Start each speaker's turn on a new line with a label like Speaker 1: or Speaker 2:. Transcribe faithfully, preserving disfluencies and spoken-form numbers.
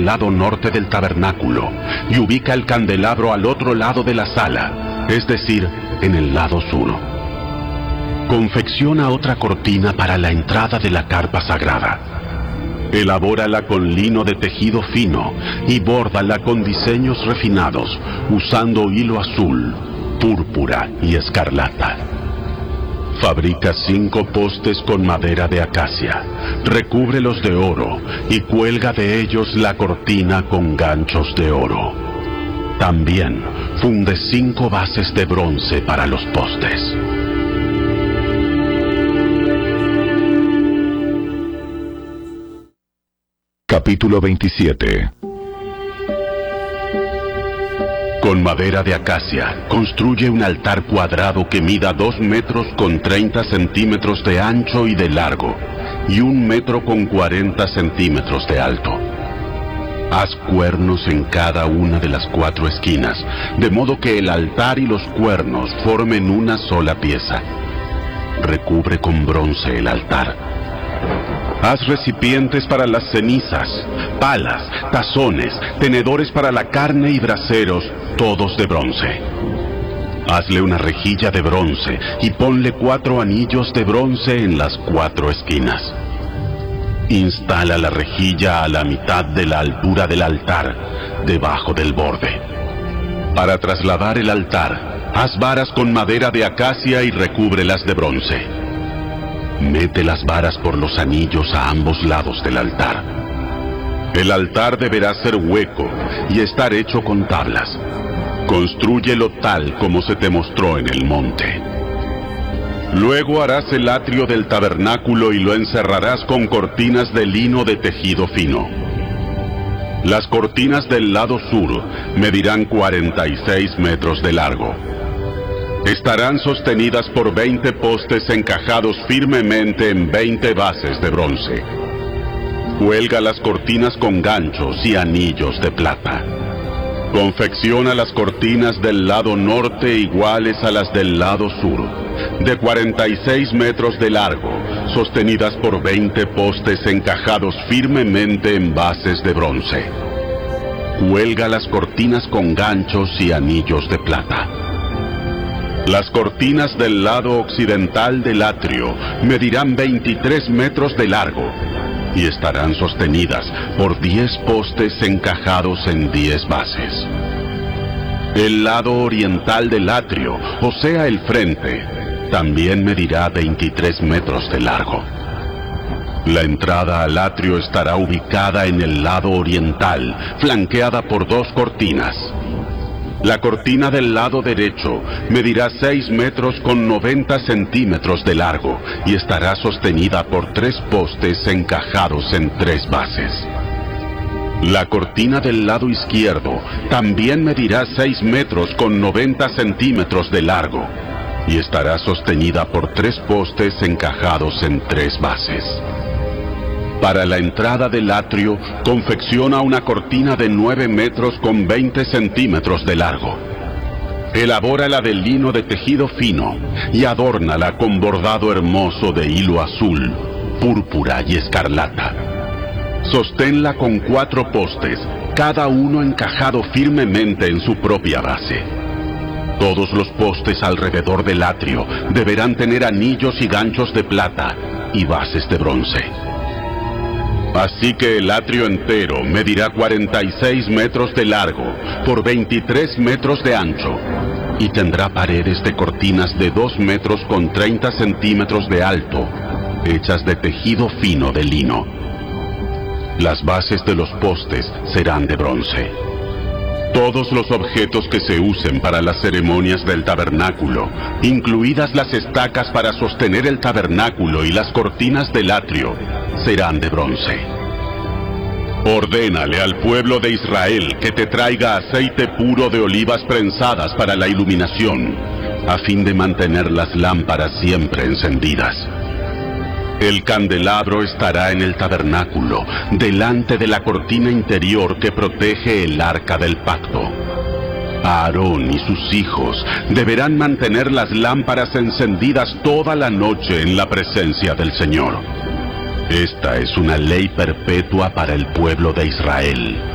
Speaker 1: el lado norte del tabernáculo y ubica el candelabro al otro lado de la sala, es decir, en el lado sur. Confecciona otra cortina para la entrada de la carpa sagrada. Elabórala con lino de tejido fino y bórdala con diseños refinados, usando hilo azul, púrpura y escarlata. Fabrica cinco postes con madera de acacia, recúbrelos de oro y cuelga de ellos la cortina con ganchos de oro. También funde cinco bases de bronce para los postes.
Speaker 2: Capítulo veintisiete.
Speaker 1: Con madera de acacia, construye un altar cuadrado que mida dos metros con treinta centímetros de ancho y de largo, y un metro con cuarenta centímetros de alto. Haz cuernos en cada una de las cuatro esquinas, de modo que el altar y los cuernos formen una sola pieza. Recubre con bronce el altar. Haz recipientes para las cenizas, palas, tazones, tenedores para la carne y braseros, todos de bronce. Hazle una rejilla de bronce y ponle cuatro anillos de bronce en las cuatro esquinas. Instala la rejilla a la mitad de la altura del altar, debajo del borde. Para trasladar el altar, haz varas con madera de acacia y recúbrelas de bronce. Mete las varas por los anillos a ambos lados del altar. El altar deberá ser hueco y estar hecho con tablas. Constrúyelo tal como se te mostró en el monte. Luego harás el atrio del tabernáculo y lo encerrarás con cortinas de lino de tejido fino. Las cortinas del lado sur medirán cuarenta y seis metros de largo. Estarán sostenidas por veinte postes encajados firmemente en veinte bases de bronce. Cuelga las cortinas con ganchos y anillos de plata. Confecciona las cortinas del lado norte iguales a las del lado sur, de cuarenta y seis metros de largo, sostenidas por veinte postes encajados firmemente en bases de bronce. Cuelga las cortinas con ganchos y anillos de plata. Las cortinas del lado occidental del atrio medirán veintitrés metros de largo y estarán sostenidas por diez postes encajados en diez bases. El lado oriental del atrio, o sea el frente, también medirá veintitrés metros de largo. La entrada al atrio estará ubicada en el lado oriental, flanqueada por dos cortinas. La cortina del lado derecho medirá seis metros con noventa centímetros de largo y estará sostenida por tres postes encajados en tres bases. La cortina del lado izquierdo también medirá seis metros con noventa centímetros de largo y estará sostenida por tres postes encajados en tres bases. Para la entrada del atrio, confecciona una cortina de nueve metros con veinte centímetros de largo. Elabórala de lino de tejido fino y adórnala con bordado hermoso de hilo azul, púrpura y escarlata. Sosténla con cuatro postes, cada uno encajado firmemente en su propia base. Todos los postes alrededor del atrio deberán tener anillos y ganchos de plata y bases de bronce. Así que el atrio entero medirá cuarenta y seis metros de largo por veintitrés metros de ancho y tendrá paredes de cortinas de dos metros con treinta centímetros de alto, hechas de tejido fino de lino. Las bases de los postes serán de bronce. Todos los objetos que se usen para las ceremonias del tabernáculo, incluidas las estacas para sostener el tabernáculo y las cortinas del atrio, serán de bronce. Ordénale al pueblo de Israel que te traiga aceite puro de olivas prensadas para la iluminación, a fin de mantener las lámparas siempre encendidas. El candelabro estará en el tabernáculo, delante de la cortina interior que protege el arca del pacto. Aarón y sus hijos deberán mantener las lámparas encendidas toda la noche en la presencia del Señor. Esta es una ley perpetua para el pueblo de Israel.